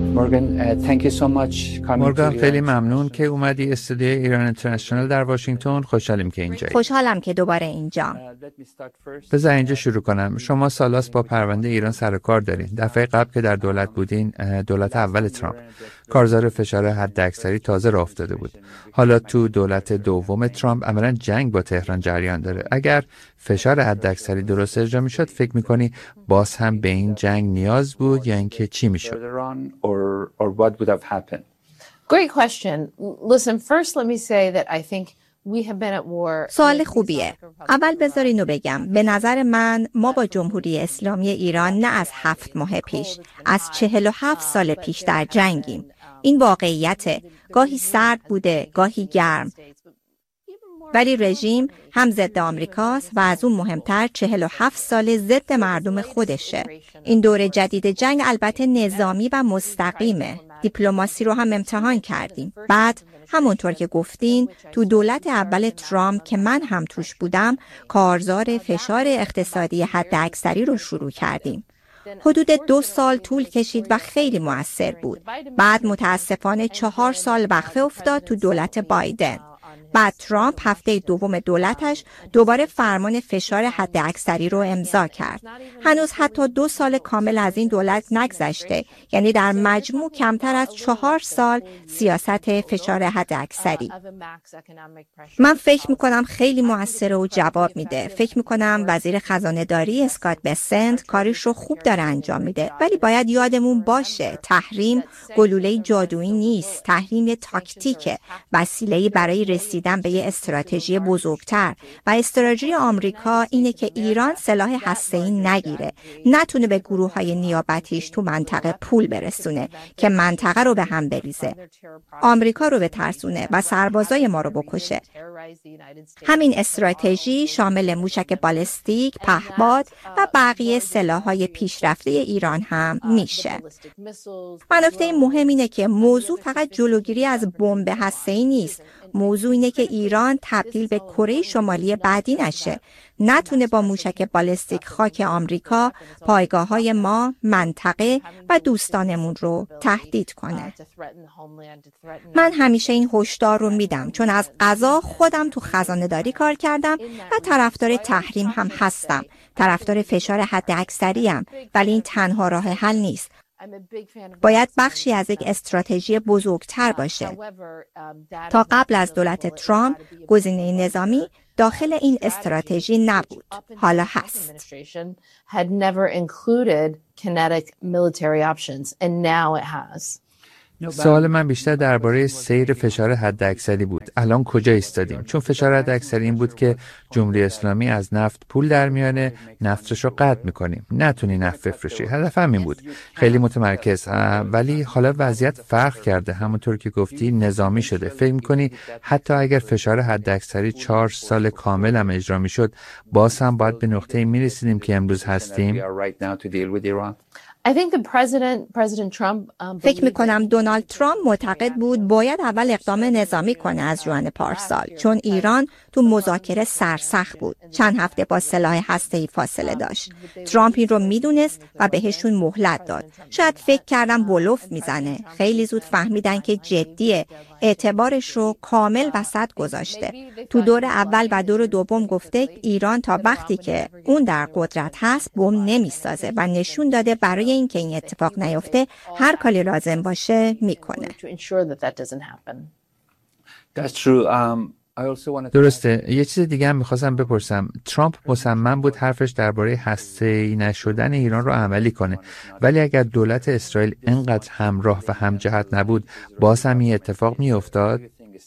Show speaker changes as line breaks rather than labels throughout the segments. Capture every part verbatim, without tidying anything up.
مورگان خیلی ممنون که اومدی استودیو ایران اینترنشنال در واشنگتن. خوشحالیم که اینجایی.
خوشحالم که دوباره اینجام.
بذار اینجا شروع کنم. شما سالاس با پرونده ایران سر و کار دارین. دفعه قبل که در دولت بودین، دولت اول ترامپ، کارزار فشار حداکثری تازه راه افتاده بود. حالا تو دولت دوم ترامپ عملاً جنگ با تهران جریان داره. اگر فشار حداکثری درست اجرا میشد، فکر میکنی باز هم به این جنگ نیاز بود یا اینکه چی میشد؟
Great question. Listen, first let me say that I think we have been at war.
سوال خوبیه. اول بذار اینو بگم. به نظر من ما با جمهوری اسلامی ایران نه از هفت ماه پیش، از چهل و هفت سال پیش در جنگیم. این واقعیته. گاهی سرد بوده، گاهی گرم. ولی رژیم هم ضد آمریکاست و از اون مهمتر چهل و هفت سال ضد مردم خودشه. این دور جدید جنگ البته نظامی و مستقیمه. دیپلماسی رو هم امتحان کردیم. بعد همونطور که گفتین تو دولت اول ترامپ که من هم توش بودم، کارزار فشار اقتصادی حداکثری رو شروع کردیم. حدود دو سال طول کشید و خیلی مؤثر بود. بعد متاسفانه چهار سال وقفه افتاد تو دولت بایدن. بعد ترامپ هفته دوم دولتش دوباره فرمان فشار حداکثری رو امضا کرد. هنوز حتی دو سال کامل از این دولت نگذشته، یعنی در مجموع کمتر از چهار سال سیاست فشار حداکثری. من فکر میکنم خیلی موثره و جواب میده. فکر میکنم وزیر خزانه داری اسکات بسنت کاریش رو خوب داره انجام میده، ولی باید یادمون باشه تحریم گلوله جادویی نیست. تحریم یه تاکتیکه، وسیله‌ای برای رسیدن به یه استراتژی بزرگتر و استراتژی آمریکا اینه که ایران سلاح هسته‌ای نگیره، نتونه به گروه‌های نیابتیش تو منطقه پول برسونه که منطقه رو به هم بریزه، آمریکا رو بترسونه و سربازای ما رو بکشه. همین استراتژی شامل موشک بالستیک، پهپاد و بقیه سلاح‌های پیشرفته ایران هم میشه. و نکته مهم اینه که موضوع فقط جلوگیری از بمب هسته‌ای نیست. موضوع اینه که ایران تبدیل به کره شمالی بعدی نشه، نتونه با موشک بالستیک خاک آمریکا، پایگاه‌های ما، منطقه و دوستانمون رو تهدید کنه. من همیشه این هشدار رو میدم چون از قضا خودم تو خزانه داری کار کردم و طرفدار تحریم هم هستم، طرفدار فشار حداکثری ام، ولی این تنها راه حل نیست. باید بخشی از یک استراتژی بزرگتر باشه. تا قبل از دولت ترامپ گزینه نظامی داخل این استراتژی نبود. حالا هست.
سوال من بیشتر درباره سیر فشار حداکثری بود. الان کجا ایستادیم؟ چون فشار حداکثری این بود که جمهوری اسلامی از نفت پول در میانه، نفتش رو قطع میکنیم، نتونی نفت بفروشی. هدفم این بود. خیلی متمرکز، ولی حالا وضعیت فرق کرده. همونطور که گفتی نظامی شده. فکر میکنی حتی اگر فشار حداکثری چهار سال کامل هم اجرا میشد، باز هم باید به نقطه‌ای میرسیدیم که امروز هستیم؟
I think the president, President Trump, um,
فکر میکنم دونالد ترامپ معتقد بود باید اول اقدام نظامی کنه از جوان پارسال، چون ایران تو مذاکره سرسخت بود. چند هفته با سلاح هسته‌ای فاصله داشت. ترامپ این رو میدونست و بهشون مهلت داد. شاید فکر کردم بلوف میزنه. خیلی زود فهمیدن که جدیه. اعتبارش رو کامل وسط گذاشته. تو دور اول و دور دوم گفته ایران تا وقتی که اون در قدرت هست بمب نمیسازه و نشون داده برای اینکه این اتفاق نیفته هر کاری لازم باشه میکنه.
درسته. یه چیز دیگه هم میخواستم بپرسم. ترامپ مصمم بود حرفش درباره هسته‌ای نشدن ایران رو عملی کنه، ولی اگر دولت اسرائیل اینقدر همراه و همجهت نبود، باز هم این اتفاق میافتاد؟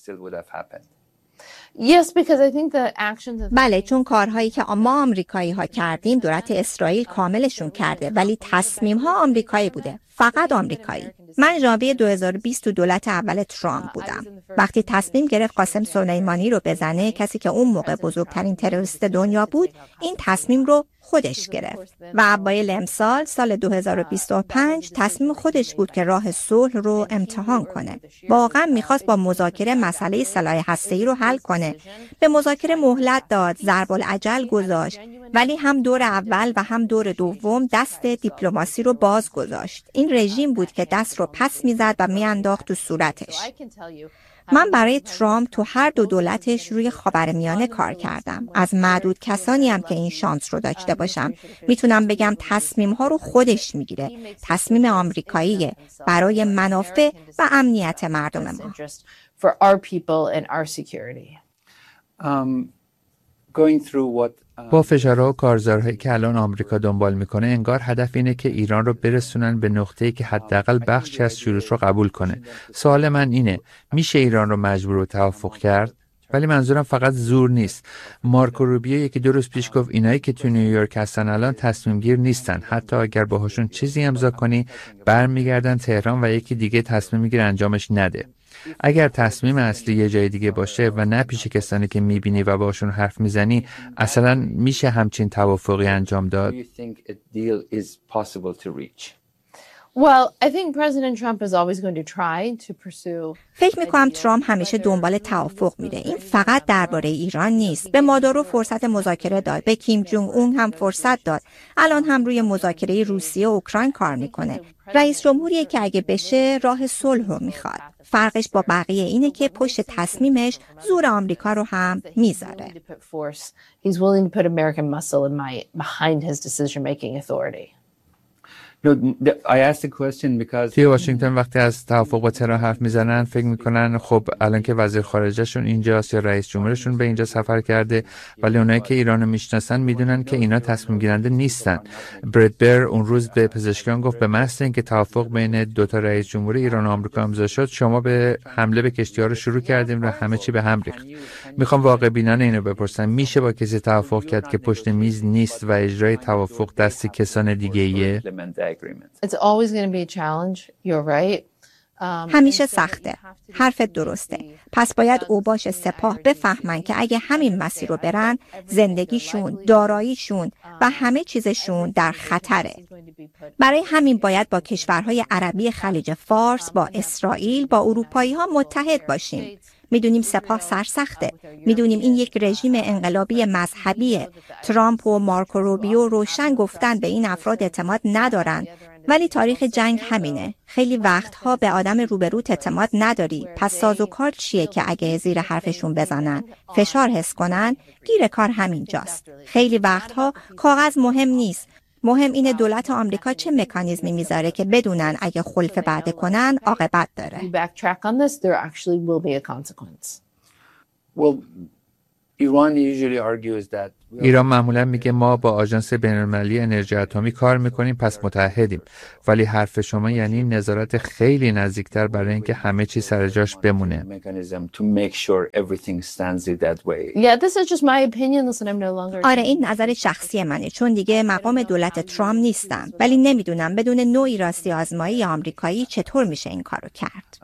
Yes, because I think the actions of
بله، چون کارهایی که ما آمریکایی ها کردیم دولت اسرائیل کاملشون کرده، ولی تصمیم ها آمریکایی بوده، فقط آمریکایی. من ژانویه دو هزار و بیست تو دولت اول ترامپ بودم. وقتی تصمیم گرفت قاسم سلیمانی رو بزنه، کسی که اون موقع بزرگترین تروریست دنیا بود، این تصمیم رو خودش گرفت و اوایل امسال سال دو هزار و بیست و پنج تصمیم خودش بود که راه صلح رو امتحان کنه. واقعا میخواست با مذاکره مسئله سلاح هسته‌ای رو حل کنه. به مذاکره مهلت داد، ضرب العجل گذاشت، ولی هم دور اول و هم دور دوم دست دیپلماسی رو باز گذاشت. این رژیم بود که دست رو رو پس میزد و میانداخت تو صورتش. من برای ترامپ تو هر دو دولتش روی خاورمیانه کار کردم. از معدود کسانی هم که این شانس رو داشته باشم میتونم بگم تصمیم ها رو خودش میگیره. تصمیم آمریکاییه برای منافع و امنیت مردم ما.
با فشارها و کارزارهایی که الان آمریکا دنبال میکنه انگار هدف اینه که ایران رو برسونن به نقطه‌ای که حداقل بخشی از شروط رو قبول کنه. سوال من اینه میشه ایران رو مجبور به توافق کرد؟ ولی منظورم فقط زور نیست. مارکو روبیو یکی دو روز پیش گفت اینایی که تو نیویورک هستن الان تصمیم گیر نیستن. حتی اگر باهاشون چیزی امضا کنی برمیگردن تهران و یکی دیگه تصمیم میگیره انجامش نده. اگر تصمیم اصلی یه جای دیگه باشه و نه پیش کسانی که میبینی و باشون حرف میزنی، اصلا میشه همچین توافقی انجام داد؟
Well, I think President Trump is always going to try to pursue.
فکر میکنم ترامپ همیشه دنبال توافق میره. این فقط درباره ایران نیست. به مادورو فرصت مذاکره داد، به کیم جونگ اون هم فرصت داد. الان هم روی مذاکره روسیه و اوکراین کار میکنه. رئیس جمهوریه که اگه بشه راه صلح رو میخواد. فرقش با بقیه اینه که پشت تصمیمش زور آمریکا رو هم میذاره.
He's willing to put American muscle in my behind his decision-making authority.
توی واشنگتن وقتی از توافق با تهران حرف میزنن فکر میکنن خب الان که وزیر خارجهشون اینجاست یا رئیس جمهورشون به اینجا سفر کرده، ولی اونایی که ایرانو میشناسن میدونن که اینا تصمیم گیرنده نیستن. برد بر اون روز به پزشکان گفت به محض اینکه توافق بین دو تا رئیس جمهور ایران و آمریکا امضا شد شما به حمله به کشتی‌ها رو شروع کردیم و همه چی به هم ریخت. میخوام واقع بینانه اینو بپرسم، میشه با کسی توافق کرد که پشت میز نیست و اجرای توافق دست کسان دیگه‌ایه؟
It's always going to be a challenge. You're right.
همیشه سخته. حرفت درسته. پس باید اوباش سپاه بفهمن که اگه همین مسیر رو برن زندگیشون، داراییشون و همه چیزشون در خطره. برای همین باید با کشورهای عربی خلیج فارس، با اسرائیل، با اروپایی ها متحد باشیم. میدونیم سپاه سرسخته. میدونیم این یک رژیم انقلابی مذهبیه. ترامپ و مارکو روبیو روشن گفتن به این افراد اعتماد ندارن. ولی تاریخ جنگ همینه. خیلی وقتها به آدم روبروت اعتماد نداری. پس سازوکار چیه که اگه زیر حرفشون بزنن، فشار حس کنن، گیر کار همینجاست. خیلی وقتها کاغذ مهم نیست. مهم اینه دولت آمریکا چه مکانیزمی میذاره که بدونن اگه خلف وعده کنن عاقبت داره.
ایران معمولا میگه ما با آژانس بین‌المللی انرژی اتمی کار میکنیم پس متحدیم، ولی حرف شما یعنی نظارت خیلی نزدیکتر برای اینکه همه چی سر جاش بمونه.
آره این نظر شخصی منه، چون دیگه مقام دولت ترامپ نیستم، ولی نمیدونم بدون نوعی راستی آزمایی آمریکایی چطور میشه این کارو کرد.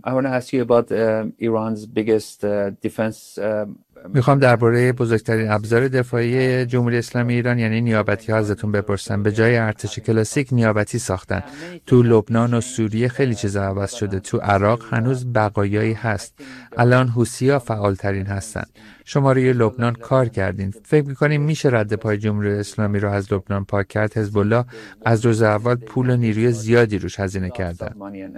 میخوام درباره بزرگترین ابزار دفاعی جمهوری اسلامی ایران یعنی نیابتی ها ازتون بپرسم. به جای ارتش کلاسیک نیابتی ساختن. تو لبنان و سوریه خیلی چیزا عوض شده. تو عراق هنوز بقایایی هست. الان حوثی‌ها فعالترین هستن. شما روی لبنان کار کردین. فکر می‌کنین میشه رد پای جمهوری اسلامی رو از لبنان پاک کرد؟ حزب الله از روز اول پول و نیروی زیادی روش هزینه کرده.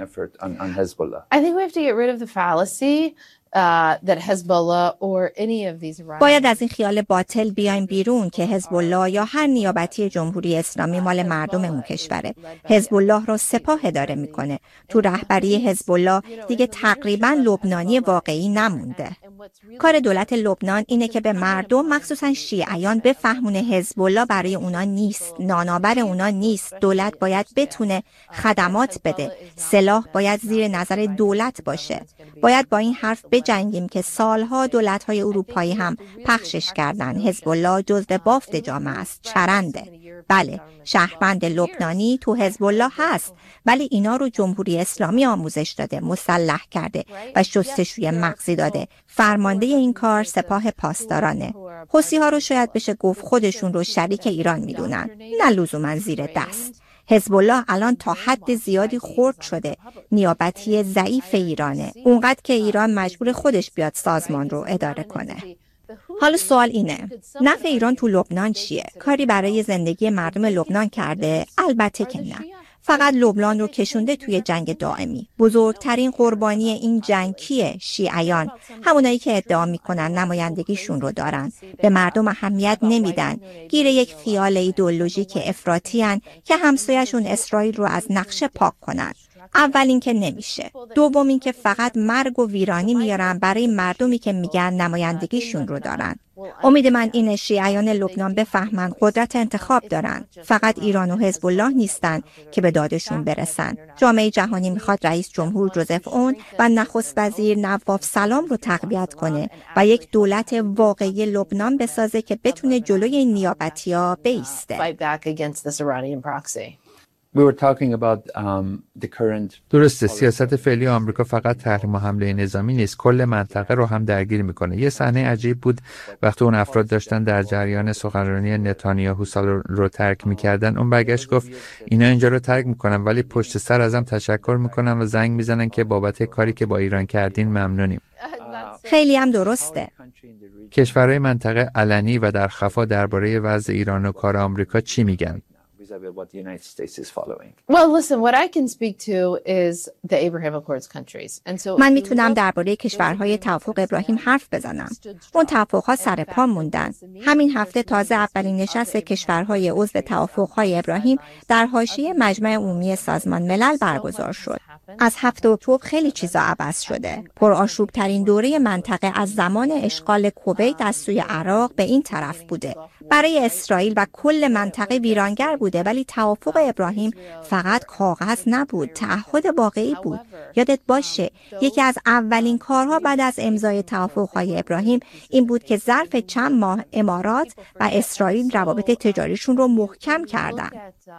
I think we have to get rid of the fallacy Uh, that Hezbollah or any of these
باید از این خیال باطل بیایم بیرون که حزب الله یا هر نیابتی جمهوری اسلامی مال مردم اون کشوره. حزب الله رو سپاه اداره میکنه. تو رهبری حزب الله دیگه تقریبا لبنانی واقعی نمونده. کار دولت لبنان اینه که به مردم مخصوصا شیعیان بفهمونه حزب الله برای اونا نیست، نانآور اونا نیست. دولت باید بتونه خدمات بده. سلاح باید زیر نظر دولت باشه. باید با این حرف بجنگیم که سالها دولت‌های اروپایی هم پخشش کردن. حزب الله جزو بافت جامعه است، چرنده. بله، شهروند لبنانی تو حزب الله هست، ولی اینا رو جمهوری اسلامی آموزش داده، مسلح کرده و شستشوی مغزی داده. فرمانده این کار سپاه پاسدارانه. حوثی‌ها رو شاید بشه گفت خودشون رو شریک ایران میدونن، نه لزوما زیر دست. حزب الله الان تا حد زیادی خرد شده. نیابتی ضعیف ایرانه، اونقدر که ایران مجبور خودش بیاد سازمان رو اداره کنه. حالا سوال اینه، نفع ایران تو لبنان چیه؟ کاری برای زندگی مردم لبنان کرده؟ البته که نه. فقط لبنان رو کشونده توی جنگ دائمی. بزرگترین قربانی این جنگ کیه؟ شیعیان، همونایی که ادعا میکنن نمایندگیشون رو دارن. به مردم اهمیت نمیدن، گیر یک خیال ایدئولوژیک افراطی ان که همسایه‌شون اسرائیل رو از نقشه پاک کنن. اول این که نمیشه. دوم این که فقط مرگ و ویرانی میارن برای مردمی که میگن نمایندگیشون رو دارن. امید من اینه شیعیان لبنان بفهمن قدرت انتخاب دارن. فقط ایران و حزب الله نیستن که به دادشون برسن. جامعه جهانی میخواد رئیس جمهور جوزف اون و نخست وزیر نواف سلام رو تقویت کنه و یک دولت واقعی لبنان بسازه که بتونه جلوی این نیابتی‌ها بایسته.
We were talking about um, the current... درسته، سیاست فعلی آمریکا فقط تحریم و حمله نظامی نیست، کل منطقه رو هم درگیر میکنه. یه صحنه عجیب بود وقتی اون افراد داشتن در جریان سخنرانی نتانیاهو سال رو ترک میکردن، اون برگشت گفت اینا اینجا رو ترک میکنن ولی پشت سر ازم تشکر میکنن و زنگ میزنن که بابت کاری که با ایران کردین ممنونیم.
خیلی هم درسته.
کشورهای منطقه علنی و در خفا درباره وضع ایران و کار آمریکا چی میگن؟
what the United States is following. Well, listen, what I can speak to is the Abraham Accords countries. And so
من میتونم درباره کشورهای توافق ابراهیم حرف بزنم. اون توافق‌ها سر پا موندن. همین هفته تازه اولین نشست کشورهای عضو توافق‌های ابراهیم در حاشیه مجمع عمومی سازمان ملل برگزار شد. از هفته اکتبر خیلی چیزا عوض شده. پرآشوب ترین دوره منطقه از زمان اشغال کویت از سوی عراق به این طرف بوده. برای اسرائیل و کل منطقه ویرانگر بوده، ولی توافق ابراهیم فقط کاغذ نبود، تعهد واقعی بود. یادت باشه یکی از اولین کارها بعد از امضای توافق‌های ابراهیم این بود که ظرف چند ماه امارات و اسرائیل روابط تجاریشون رو محکم کردن.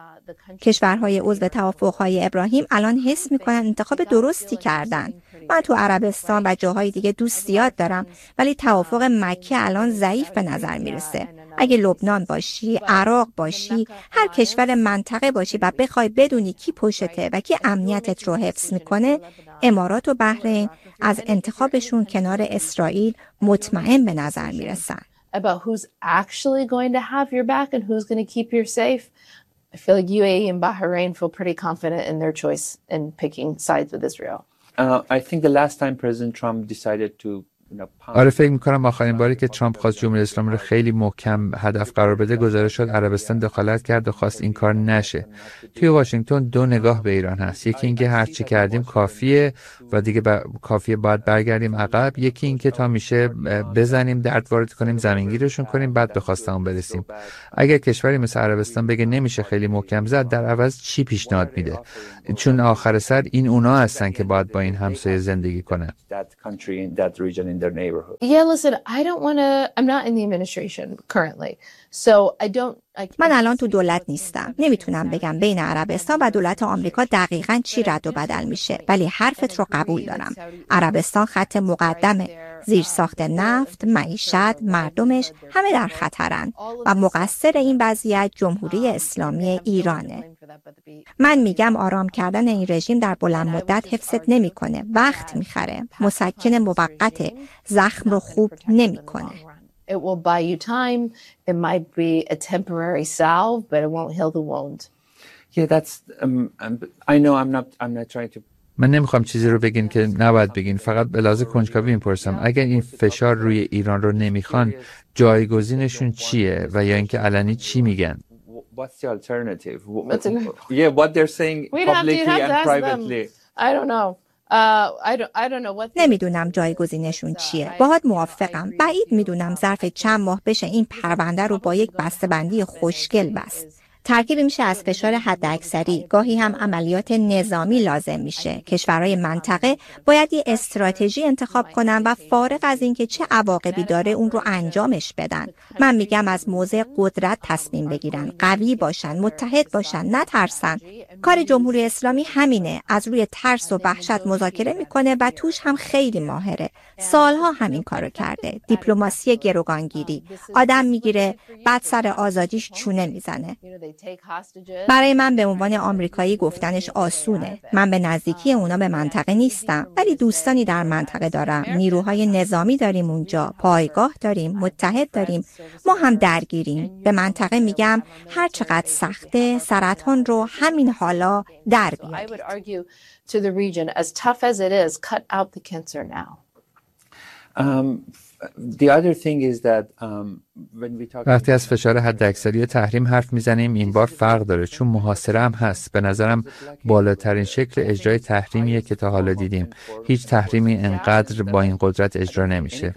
کشورهای عضو توافق‌های ابراهیم الان حس می‌کنن انتخاب درستی کردن. من تو عربستان و جاهای دیگه دوست زیاد دارم، ولی توافق مکه الان ضعیف به نظر میرسه. اگه لبنان باشی، عراق باشی، هر کشور منطقه باشی و بخوای بدونی کی پشته و کی امنیتت رو حفظ میکنه، امارات و بحرین از انتخابشون کنار اسرائیل مطمئن به نظر میرسن.
About who's actually going to have your back and who's going to keep you safe. I feel like U A E and Bahrain feel pretty confident in their choice in picking sides with Israel.
Uh, I think the last time President Trump decided to آره فکر میکنم آخرین باری که ترامپ خواست جمهوری اسلامی رو خیلی محکم هدف قرار بده گزارش شد عربستان دخالت کرد و خواست این کار نشه. توی واشنگتن دو نگاه به ایران هست، یکی اینکه هر چی کردیم کافیه و دیگه با... کافیه باید برگردیم عقب، یکی اینکه تا میشه بزنیم درد وارد کنیم زمینگیرشون کنیم بعد به خواستمون برسیم. اگر کشوری مثل عربستان بگه نمیشه خیلی محکم زد، در عوض چی پیشنهاد میده؟ چون آخر سر این اونا هستن که باید با این همسایه زندگی کنن.
Their neighborhood. Yeah, listen, I don't want to I'm not in the administration currently. So I don't
من الان تو دولت نیستم. نمیتونم بگم بین عربستان و دولت آمریکا دقیقاً چی رد و بدل میشه، ولی حرفت رو قبول دارم. عربستان خط مقدمه. زیرساخت نفت، معیشت، مردمش همه در خطرن و مقصر این وضعیت جمهوری اسلامی ایرانه. من میگم آرام کردن این رژیم در بلند مدت حفظت نمیکنه، وقت میخره، مسکن موقته، زخم رو خوب نمیکنه.
It will buy you time. It might be a temporary salve, but it won't heal the wound.
Yeah, that's um, I know I'm not I'm not trying to من نمیخوام چیزی رو بگین که نباید بگین، فقط به لحاظ کنجکاوی میپرسم اگر این فشار روی ایران رو نمیخوان جایگزینشون چیه و یا اینکه علنی چی میگن؟ What's the alternative? Yeah, what they're saying publicly and privately.
I don't know. Uh, I don't, I don't know what
نمیدونم جایگزینشون چیه. باهات موافقم. بعید میدونم ظرف چند ماه بشه این پرونده رو با یک بسته‌بندی خوشگل بست. ترکیبی میشه از فشار حداکثری، گاهی هم عملیات نظامی لازم میشه. کشورهای منطقه باید یه استراتژی انتخاب کنن و فارغ از اینکه چه عواقبی داره اون رو انجامش بدن. من میگم از موضع قدرت تصمیم بگیرن، قوی باشن، متحد باشن، نترسن. کار جمهوری اسلامی همینه، از روی ترس و وحشت مذاکره میکنه و توش هم خیلی ماهره. سالها همین کارو کرده. دیپلماسی گروگانگیری، آدم میگیره بعد سر آزادیش چونه میزنه. برای من به عنوان آمریکایی گفتنش آسونه. من به نزدیکی اونا به منطقه نیستم، ولی دوستانی در منطقه دارم. نیروهای نظامی داریم اونجا، پایگاه داریم، متحد داریم. ما هم درگیریم. به منطقه میگم هر چقدر سخته، سرطان رو همین حالا در بیارید.
وقتی از فشار حداکثری تحریم حرف میزنیم این بار فرق داره، چون محاصره هم هست. به نظرم بالاترین شکل اجرای تحریمیه که تا حالا دیدیم. هیچ تحریمی انقدر با این قدرت اجرا نمیشه.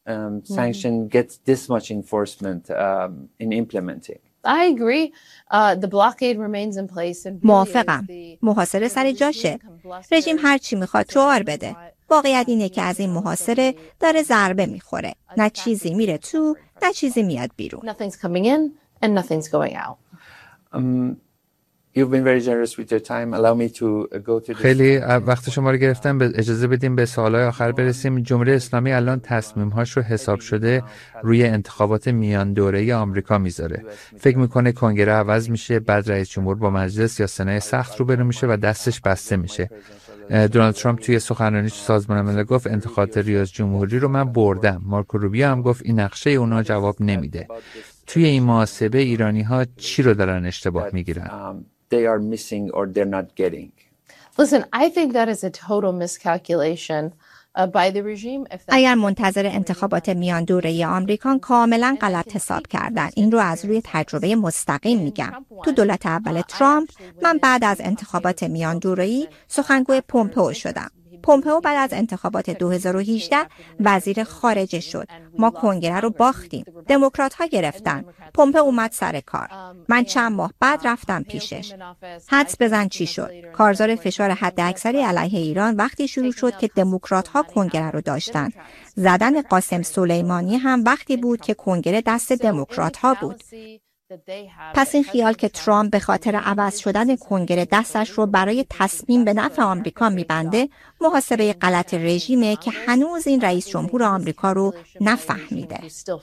I agree. Uh, the blockade remains in place.
موافقم. محاصره سر جاشه. رژیم هر چی میخواد شعار بده. واقعیت اینه که از این محاصره داره ضربه میخوره. نه چیزی میره تو، نه چیزی میاد بیرون.
Nothing's coming in and nothing's going out.
Um, You've been very generous with your time. Allow me to go to this. خیلی وقت شما رو گرفتم. به اجازه بدیم به سوالای آخر برسیم. جمهوری اسلامی الان تصمیم‌هاش رو حساب شده روی انتخابات میان دوره‌ای آمریکا میذاره. فکر میکنه کنگره عوض میشه، بعد رئیس جمهور با مجلس یا سنا سخت روبرو میشه و دستش بسته میشه. دونالد ترامپ توی سخنرانیش سازمان ملل گفت انتخابات ریاست جمهوری رو من بردم. مارکو روبیو هم گفت این نقشه اونا جواب نمیده. توی این محاسبه ایرانی‌ها چی رو دارن اشتباه میگیرن؟
they are missing or they're not getting.
Listen, I think that is a total miscalculation uh, by the regime.
اگر منتظر انتخابات میان دوره‌ای آمریکان کاملا غلط حساب کردن. این رو از روی تجربه مستقیم میگم. تو دولت اول ترامپ من بعد از انتخابات میان دوره‌ای سخنگوی پومپئو شدم. پومپئو بعد از انتخابات دو هزار و هجده وزیر خارجه شد. ما کنگره رو باختیم. دموکرات ها گرفتن. پومپئو اومد سر کار. من چند ماه بعد رفتم پیشش. حدس بزن چی شد؟ کارزار فشار حداکثری علیه ایران وقتی شروع شد که دموکرات ها کنگره رو داشتن. زدن قاسم سلیمانی هم وقتی بود که کنگره دست دموکرات ها بود. پس این خیال که ترامپ به خاطر عوض شدن کنگره دستش رو برای تصمیم به نفع آمریکا میبنده، محاسبه غلط رژیمه که هنوز این رئیس جمهور آمریکا رو نفهمیده.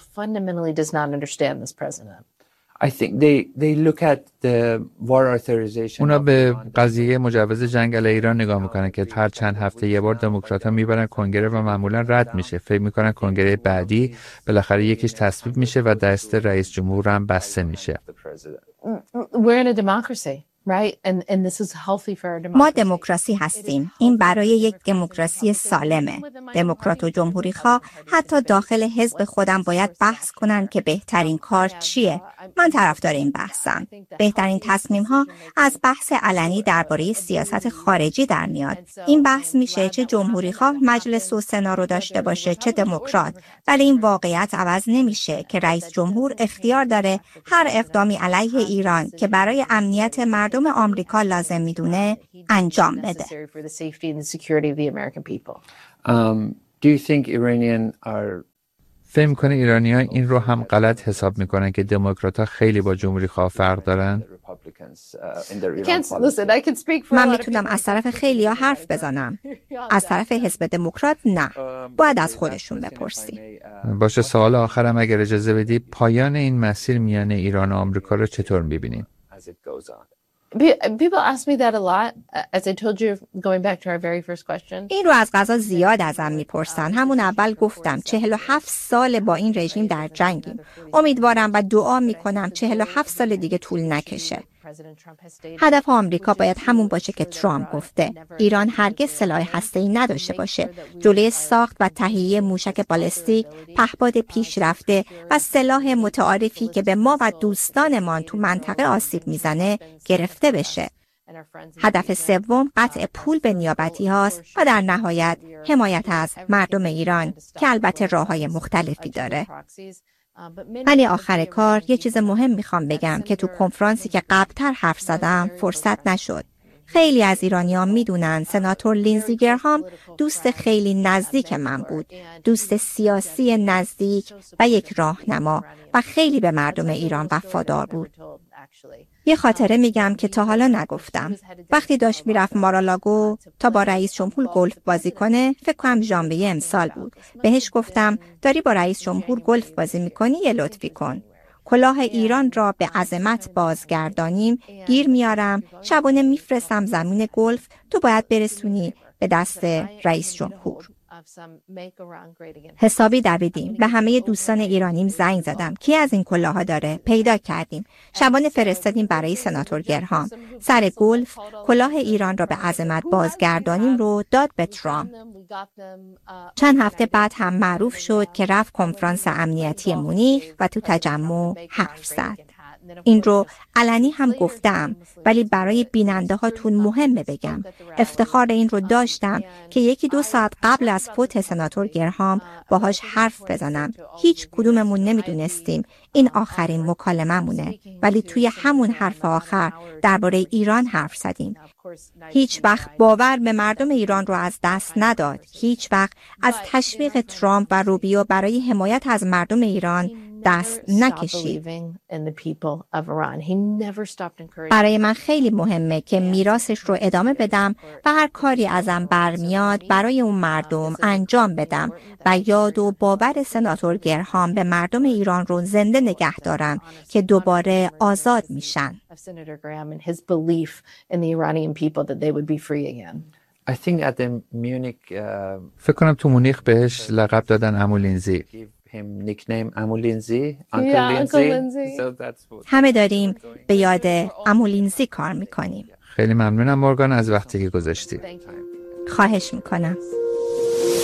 I think they they look at the war authorization.
اونا به قضیه مجوز جنگ علیه ایران نگاه میکنن که هر چند هفته یه بار دموکرات‌ها میبرن کنگره و معمولا رد میشه. فکر میکنن کنگره بعدی بالاخره یکیش تصویب میشه و دست رئیس جمهور هم بسته میشه.
We're in a democracy. Right? And, and this is healthy for our democracy.
ما دموکراسی هستیم. این برای یک دموکراسی سالمه. دموکرات و جمهوری خواه حتی داخل حزب خودم باید بحث کنن که بهترین کار چیه. من طرفدار این بحثم. بهترین تصمیم ها از بحث علنی درباره سیاست خارجی در میاد. این بحث میشه چه جمهوری خواه مجلس و سنا رو داشته باشه چه دموکرات. ولی این واقعیت عوض نمیشه که رئیس جمهور اختیار داره هر اقدامی علیه ایران که برای امنیت مردم مردم آمریکا لازم میدونه انجام بده.
Um, do you think Iranian are
فکر می‌کنه ایرانی‌ها این رو هم غلط حساب می‌کنن که دموکرات‌ها خیلی با جمهوری خواه فرق دارن؟
من میتونم از طرف خیلی‌ها حرف بزنم. از طرف حزب دموکرات نه. باید از خودشون بپرسی.
باشه، سوال آخرم اگر اجازه بدی، پایان این مسیر میان ایران و آمریکا رو چطور می‌بینین؟
People ask me that a lot. As I told you, going back to our very first question.
این رو از قضا زیاد ازم میپرسن. همون اول گفتم چهل و هفت سال با این رژیم در جنگیم. امیدوارم و دعا میکنم چهل و هفت سال دیگه طول نکشه. هدف آمریکا باید همون باشه که ترامپ گفته. ایران هرگز سلاح هسته‌ای نداشته باشه. جلوی ساخت و تهیه موشک بالستیک، پهپاد پیشرفته و سلاح متعارفی که به ما و دوستانمان تو منطقه آسیب میزنه گرفته بشه. هدف سوم قطع پول به نیابتی هاست و در نهایت حمایت از مردم ایران که البته راه‌های مختلفی داره. ولی آخر کار یه چیز مهم میخوام بگم که تو کنفرانسی که قبلتر حرف زدم فرصت نشد. خیلی از ایرانیان میدونن سناتور لینزی گرهام دوست خیلی نزدیک من بود. دوست سیاسی نزدیک و یک راهنما و خیلی به مردم ایران وفادار بود. یه خاطره میگم که تا حالا نگفتم. وقتی داشت میرفت مارالاگو تا با رئیس جمهور گلف بازی کنه، فکر کنم ژانویه امسال بود. بهش گفتم داری با رئیس جمهور گلف بازی میکنی، یه لطفی کن. کلاه ایران را به عظمت بازگردانیم گیر میارم، شبانه میفرستم زمین گلف، تو باید برسونی به دست رئیس جمهور. حسابی دویدیم، به همه دوستان ایرانیم زنگ زدم، کی از این کلاها داره؟ پیدا کردیم، شبانه فرستادیم برای سناتور گرهام. سر گلف کلاه ایران را به عظمت بازگردانیم رو داد به ترامپ. چند هفته بعد هم معروف شد که رفت کنفرانس امنیتی مونیخ و تو تجمع حرف زد. این رو علنی هم گفتم، ولی برای بیننده هاتون مهمه بگم. افتخار این رو داشتم که یکی دو ساعت قبل از فوت سناتور گرهام باهاش حرف بزنم. هیچ کدوممون نمیدونستیم این آخرین مکالمه مونه، ولی توی همون حرف آخر درباره ایران حرف زدیم. هیچ وقت باور به مردم ایران رو از دست نداد. هیچ وقت از تشویق ترامپ و روبیو برای حمایت از مردم ایران دست نکشید. برای من خیلی مهمه که میراثش رو ادامه بدم و هر کاری ازم برمیاد برای اون مردم انجام بدم و یاد و باور سناتور گرهام به مردم ایران رو زنده نگه دارم که دوباره آزاد میشن.
I think at the Munich uh,
فکر کنم تو مونیخ بهش لقب دادن عمو لینزی.
him nickname Amu Lindsay, Uncle
Yeah, Uncle
Lindsay.
Lindsay.
So that's what.
همه داریم به یاد عمو لینزی کار میکنیم.
خیلی ممنونم مورگان از وقتی که گذاشتی.
خواهش میکنم.